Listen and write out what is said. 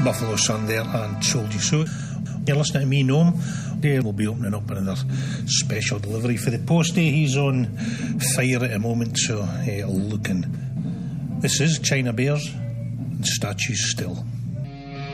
Buffalo Sun there and Told You So. You're listening to me, Noam. They will be opening up another special delivery for the postie. He's on fire at the moment, so looking. This is China Bears and Statues Still.